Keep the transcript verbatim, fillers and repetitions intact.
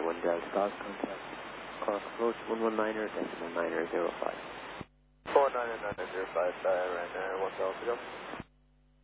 one Delta Golf contact. Cork approach one one niner, decimal niner zero five. four niner niner zero five, uh, right now, one Delta go.